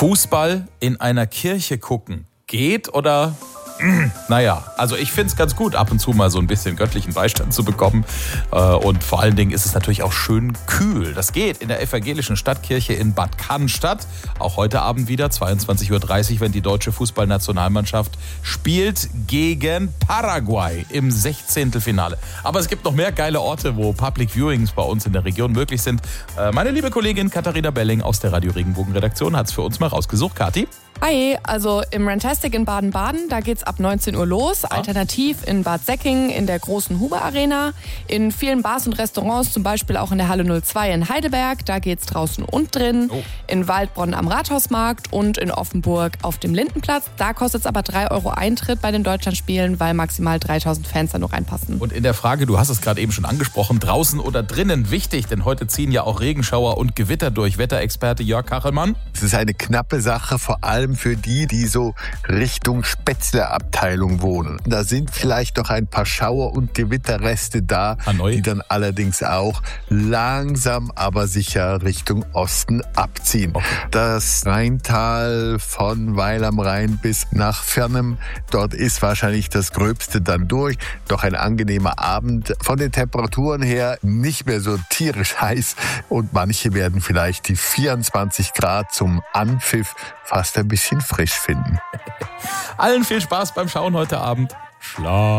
Fußball in einer Kirche gucken. Geht oder? Naja, also ich finde es ganz gut, ab und zu mal so ein bisschen göttlichen Beistand zu bekommen. Und vor allen Dingen ist es natürlich auch schön kühl. Das geht in der evangelischen Stadtkirche in Bad Cannstatt. Auch heute Abend wieder, 22:30 Uhr, wenn die deutsche Fußballnationalmannschaft spielt gegen Paraguay im 16. Finale. Aber es gibt noch mehr geile Orte, wo Public Viewings bei uns in der Region möglich sind. Meine liebe Kollegin Katharina Belling aus der Radio Regenbogen Redaktion hat es für uns mal rausgesucht. Kathi? Hi, also im Rantastic in Baden-Baden, da geht's ab 19 Uhr los. Alternativ in Bad Säckingen in der großen Huber Arena. In vielen Bars und Restaurants, zum Beispiel auch in der Halle 02 in Heidelberg, da geht's draußen und drin. In Waldbronn am Rathausmarkt und in Offenburg auf dem Lindenplatz. Da kostet's aber 3 Euro Eintritt bei den Deutschlandspielen, weil maximal 3000 Fans da noch reinpassen. Und in der Frage, du hast es gerade eben schon angesprochen, draußen oder drinnen, wichtig, denn heute ziehen ja auch Regenschauer und Gewitter durch. Wetterexperte Jörg Kachelmann. Es ist eine knappe Sache, vor allem für die so Richtung Spätzle-Abteilung wohnen. Da sind vielleicht noch ein paar Schauer- und Gewitterreste da, die dann allerdings auch langsam, aber sicher Richtung Osten abziehen. Okay. Das Rheintal von Weil am Rhein bis nach Fernem, dort ist wahrscheinlich das Gröbste dann durch. Doch ein angenehmer Abend. Von den Temperaturen her nicht mehr so tierisch heiß und manche werden vielleicht die 24 Grad zum Anpfiff fast ein bisschen frisch finden. Allen viel Spaß beim Schauen heute Abend. Schlaf.